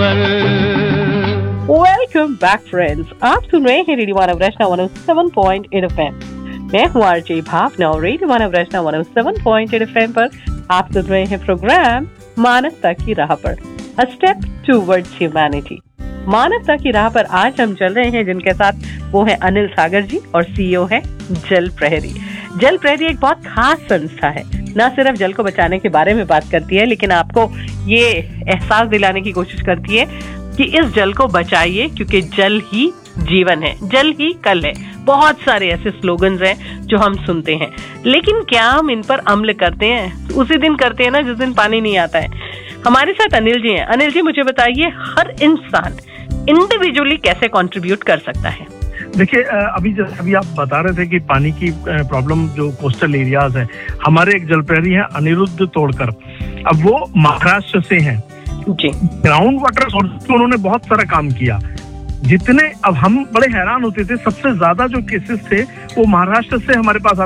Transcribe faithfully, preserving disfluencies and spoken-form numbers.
Welcome back friends, आप सुन रहे हैं रेडियो मानव रचना एक सौ सात पॉइंट आठ एफएम। मैं हूँ आरजे भावना और रेडियो मानव रचना एक सौ सात पॉइंट आठ एफएम पर आप सुन रहे हैं प्रोग्राम मानवता की राह पर, अ स्टेप टूवर्ड्स ह्यूमैनिटी। मानवता की राह पर आज हम चल रहे हैं जिनके साथ, वो है अनिल सागर जी और सीईओ है जल प्रहरी। जल प्रहरी एक बहुत खास संस्था है, न सिर्फ जल को बचाने के बारे में बात करती है, लेकिन आपको ये एहसास दिलाने की कोशिश करती है कि इस जल को बचाइए क्योंकि जल ही जीवन है, जल ही कल है। बहुत सारे ऐसे स्लोगन्स हैं जो हम सुनते हैं, लेकिन क्या हम इन पर अमल करते हैं? उसी दिन करते हैं ना जिस दिन पानी नहीं आता है। हमारे साथ अनिल जी हैं। अनिल जी, मुझे बताइए, हर इंसान इंडिविजुअली कैसे कंट्रीब्यूट कर सकता है? देखिए, अभी अभी आप बता रहे थे कि पानी की प्रॉब्लम जो कोस्टल एरियाज है, हमारे एक जल प्रहरी है अनिरुद्ध तोड़कर, अब वो महाराष्ट्र से हैं जी। ग्राउंड वाटर सोर्स पे उन्होंने बहुत सारा काम किया। जितने अब हम बड़े हैरान होते थे, सबसे ज्यादा जो केसेस थे वो महाराष्ट्र से हमारे पास